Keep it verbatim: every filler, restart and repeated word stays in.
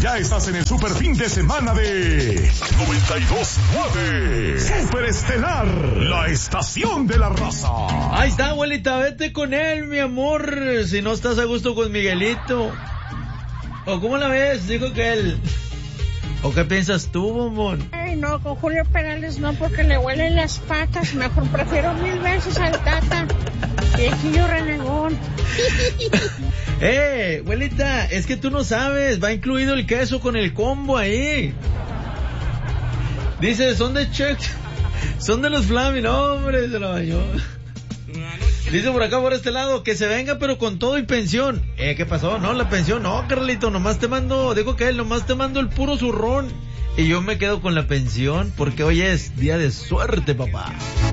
Ya estás en el super fin de semana de noventa y dos nueve. Super Estelar, la estación de la raza. Ahí está, abuelita, vete con él, mi amor, si no estás a gusto con Miguelito. ¿O cómo la ves? Dijo que él... ¿O qué piensas tú, bombón? Ay, no, con Julio Perales no, porque le huelen las patas. Mejor prefiero mil veces al Tata. Viejillo renegón. Eh, abuelita, es que tú no sabes, va incluido el queso con el combo ahí. Dice, son de Chex, son de los Flammy, no, hombre, se lo bañó. Dice por acá, por este lado, que se venga pero con todo y pensión. Eh, ¿qué pasó? No, la pensión, no, Carlito, nomás te mando, digo que él, nomás te mando el puro zurrón. Y yo me quedo con la pensión, porque hoy es día de suerte, papá.